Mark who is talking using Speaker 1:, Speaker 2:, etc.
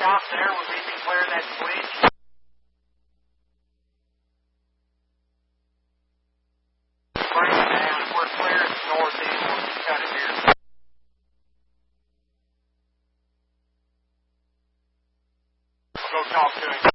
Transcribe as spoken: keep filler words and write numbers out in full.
Speaker 1: stop there. We're leaving clear of that switch. Bring it down. We're clear at the north end. We'll just cut it here. We'll go talk to him.